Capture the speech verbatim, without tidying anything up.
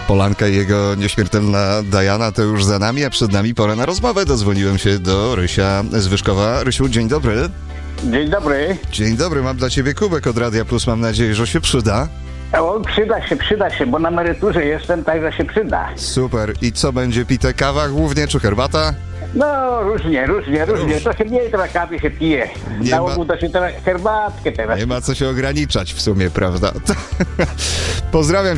Polanka i jego nieśmiertelna Diana to już za nami, a przed nami pora na rozmowę. Dodzwoniłem się do Rysia z Wyszkowa. Rysiu, dzień dobry. Dzień dobry. Dzień dobry, mam dla ciebie kubek od Radia Plus, mam nadzieję, że się przyda. O, przyda się, przyda się, bo na emeryturze jestem, także się przyda. Super. I co będzie pite? Kawa głównie, czy herbata? No, różnie, różnie, różnie. Róż. To się mniej teraz kawy się pije. Nie Na ma- ogół to się teraz herbatkę teraz. Nie ma co się ograniczać w sumie, prawda? Pozdrawiam